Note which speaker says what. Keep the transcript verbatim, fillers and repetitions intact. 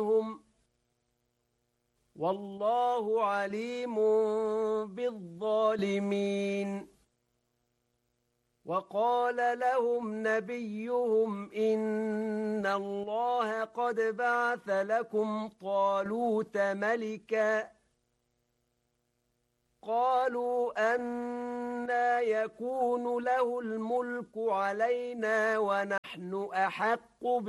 Speaker 1: والله عليم بالظالمين. وقال لهم نبيهم إن الله قد بعث لكم طالوت ملكا. قالوا أنى يكون له الملك علينا ونحن أحق